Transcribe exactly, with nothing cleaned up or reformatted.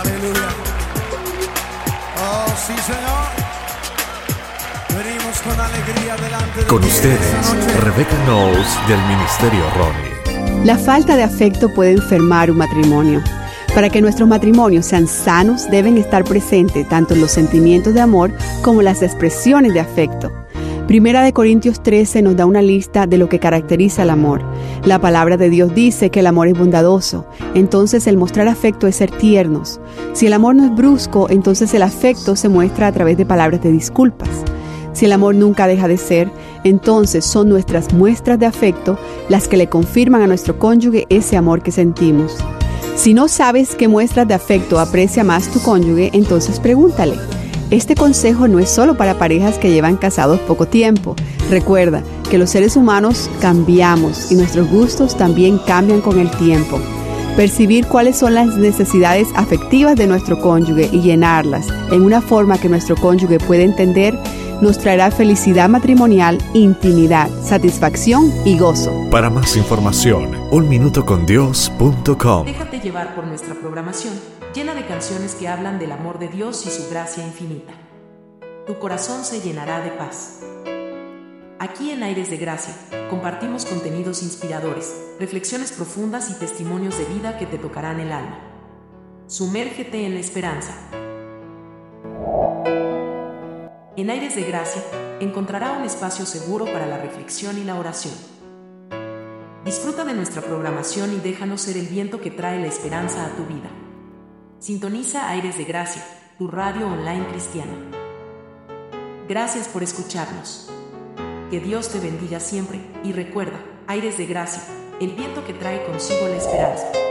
Aleluya. Oh, sí, Señor. Venimos con alegría delante de Con ti ustedes, esta noche. Rebecca Knowles del Ministerio Ronnie. La falta de afecto puede enfermar un matrimonio. Para que nuestros matrimonios sean sanos, deben estar presentes tanto los sentimientos de amor como las expresiones de afecto. Primera de Corintios trece nos da una lista de lo que caracteriza el amor. La palabra de Dios dice que el amor es bondadoso, entonces el mostrar afecto es ser tiernos. Si el amor no es brusco, entonces el afecto se muestra a través de palabras de disculpas. Si el amor nunca deja de ser, entonces son nuestras muestras de afecto las que le confirman a nuestro cónyuge ese amor que sentimos. Si no sabes qué muestras de afecto aprecia más tu cónyuge, entonces pregúntale. Este consejo no es solo para parejas que llevan casados poco tiempo. Recuerda que los seres humanos cambiamos y nuestros gustos también cambian con el tiempo. Percibir cuáles son las necesidades afectivas de nuestro cónyuge y llenarlas en una forma que nuestro cónyuge pueda entender nos traerá felicidad matrimonial, intimidad, satisfacción y gozo. Para más información, un minuto con dios punto com. Déjate llevar por nuestra programación, llena de canciones que hablan del amor de Dios y su gracia infinita. Tu corazón se llenará de paz. Aquí en Aires de Gracia, compartimos contenidos inspiradores, reflexiones profundas y testimonios de vida que te tocarán el alma. Sumérgete en la esperanza. En Aires de Gracia, encontrará un espacio seguro para la reflexión y la oración. Disfruta de nuestra programación y déjanos ser el viento que trae la esperanza a tu vida. Sintoniza Aires de Gracia, tu radio online cristiana. Gracias por escucharnos. Que Dios te bendiga siempre y recuerda, Aires de Gracia, el viento que trae consigo la esperanza.